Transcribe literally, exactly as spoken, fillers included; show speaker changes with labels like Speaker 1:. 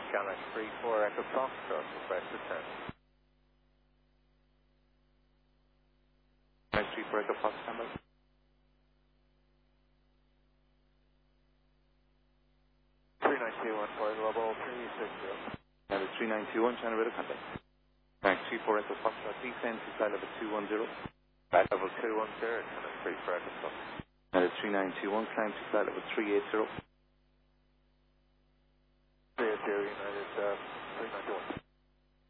Speaker 1: Skyline three four Echo Foxtrot, request return.
Speaker 2: Skyline three four Echo Fox, standby.
Speaker 1: three nine two one four, level three six zero.
Speaker 2: That is three nine two one, channel radar contact. Skyline three four Echo Foxtrot, descend to flight level two one zero.
Speaker 1: Flight level two one zero, Skyline three four Echo Fox.
Speaker 2: That is three nine two one, climb to flight level three eight zero.